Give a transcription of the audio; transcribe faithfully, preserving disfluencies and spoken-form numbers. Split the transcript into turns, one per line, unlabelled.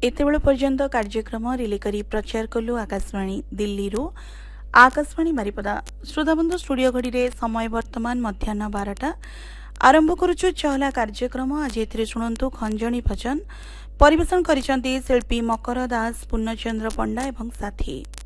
एतेबेଳ पर्यंत कार्यक्रम रिले करी प्रचार कलु आकाशवाणी दिल्ली रो आकाशवाणी बारिपदा। श्रोताबंधु स्टूडियो घड़ी रे समय वर्तमान मध्याह्न बारटा आरंभ करुचु चहला कार्यक्रम। आज एथिरे शुणंतु खंजणी भजन परिवेशन करिसंती शिल्पी मकर दास, पूर्णचंद्र पंडा एवं साथी।